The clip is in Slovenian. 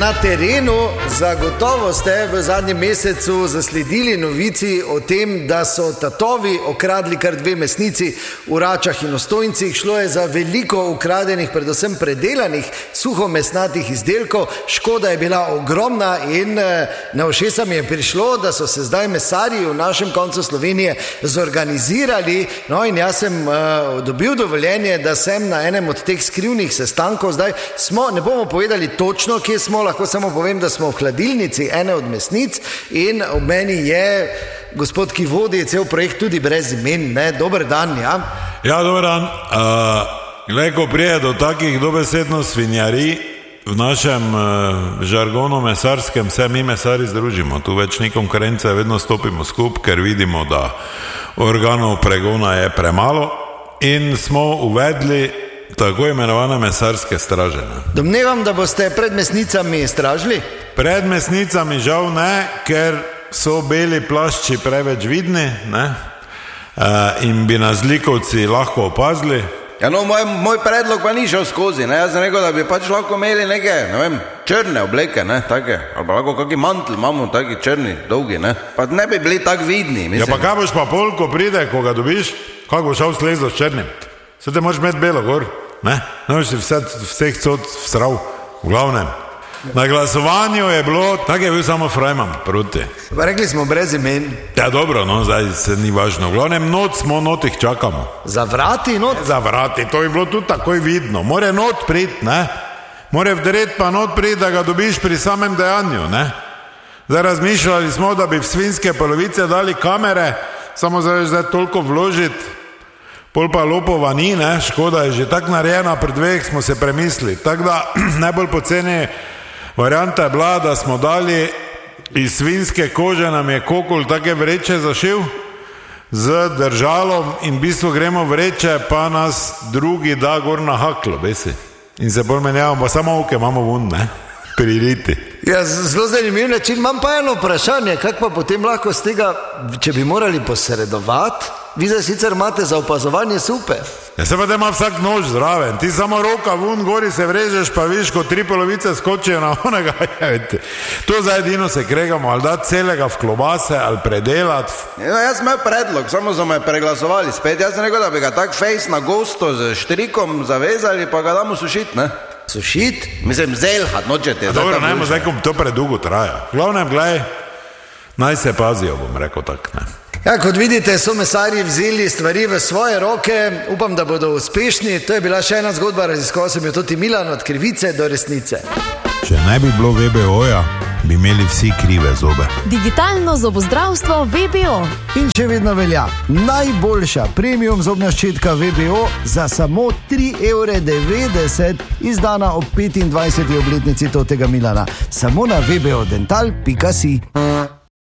na terenu. Zagotovo ste v zadnjem mesecu zasledili novici o tem, da so tatovi okradli kar 2 mesnici v Račah in Ostojncih. Šlo je za veliko ukradenih, predvsem predelanih suhomesnatih izdelkov. Škoda je bila ogromna in na ušesa mi je prišlo, da so se zdaj mesarji v našem koncu Slovenije zorganizirali. No, in jaz sem dobil dovoljenje, da sem na enem od teh skrivnih sestankov. Zdaj smo, ne bomo povedali točno, kje smo, lahko samo povem, da smo v hladilnici ene od mesnic in ob meni je gospod, ki vodi cel projekt tudi brez imen, ne? Dober dan, ja? Ja, dober dan. Ko prije do takih dobesedno svinjarij, v našem žargonu mesarskem se mi mesari združimo. Tu več ni konkurence, vedno stopimo skup, ker vidimo, da organov pregona je premalo in smo uvedli tako imenovane mesarske straže. Domnevam, da boste pred mesnicami stražili? Pred mesnicami žal ne, ker so beli plašči preveč vidni, ne? In bi nas likovci lahko opazili. Ja, no, moj predlog pa ni šel skozi, ne? Jaz sem rekel, da bi pač lahko imeli neke, ne vem, črne obleke, ne, take, ali pa lahko kaki mantel imamo, taki črni, dolgi, ne, pa ne bi bili tak vidni, mislim. Ja, pa kaj boš pa pol, ko pride, ko ga dobiš, kako boš šel slezo s črnim? Se te moraš imeti belo gor, ne, ne boš vseh cot vsral, v glavnem. Na glasovanju je bilo, tak je bil samo Frajman proti. Pa rekli smo brez imen. Ja, dobro, no, zdaj se ni važno. V glavnem, not smo, not jih čakamo. Za vrati, not? Za vrati, to je bilo tudi takoj vidno. More not priti, ne? More vdret pa not priti, da ga dobiš pri samem dejanju, ne? Zdaj razmišljali smo, da bi v svinjske polovice dali kamere, samo zdaj toliko vložiti, pol pa lopova ni, ne? Škoda je že tak narejena, pri 2 smo se premislili. Tako da najbolj poceni varianta je bila, da smo dali iz svinjske kože, nam je kokol take vreče zašil z držalom in v bistvu gremo vreče, pa nas drugi da gor na haklo, besi. In se bolj menjavamo, pa samo oke imamo vun, ne? Pririti. Ja, zelo zanimiv način. Imam pa eno vprašanje, kako pa potem lahko z tega, če bi morali posredovati, vi zdaj sicer imate za opazovanje super. Ja, se pa da ima vsak nož zraven, ti samo roka vun, gori se vrežeš, pa viš, ko 3 polovice skočijo na onega, to za edino se kregamo, ali dati celega v klobase, ali predelati. Ja, jaz sem imel predlog, samo so me preglasovali spet, jaz sem rekel, da bi ga tak fejs na gosto z štrikom zavezali, pa ga damo sušiti, ne? Sušiti? Mislim, zelhat, nočete. Dobro, najmo zdaj, ko to predugo traja. Glavnem, gledaj, naj se pazijo, bom rekel tak, ne. Ja, kot vidite, so mesarji vzeli stvari v svoje roke, upam, da bodo uspešni. To je bila še ena zgodba, raziskoval sem jo tudi Milan, od krivice do resnice. Če ne bi bilo VBO-ja, bi imeli vsi krive zobe. Digitalno zobozdravstvo VBO. In še vedno velja, najboljša premium zobna ščetka VBO za samo 3,90 €, izdana ob 25. obletnici tega Milana. Samo na vbodental.si.